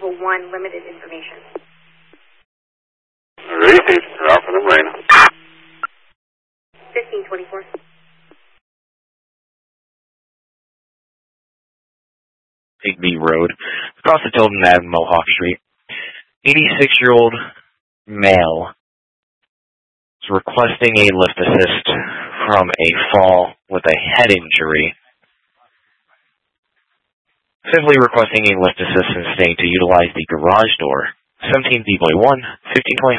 level 1, limited information. Repeat, Alpha Lorena. 1524. Higby Road, across the Tilden Ave, Mohawk Street. 86-year-old male is requesting a lift assist from a fall with a head injury. Simply requesting a lift assist and staying to utilize the garage door. 17B.1, 1525.